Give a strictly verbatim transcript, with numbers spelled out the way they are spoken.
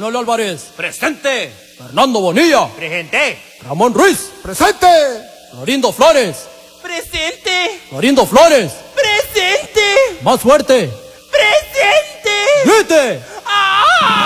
Manuel Álvarez. Presente. Fernando Bonilla. Presente. Ramón Ruiz. ¡Presente! Florindo Flores. Presente. Florindo Flores. Presente. Más fuerte. Presente. ¡Grite! ¡Ah!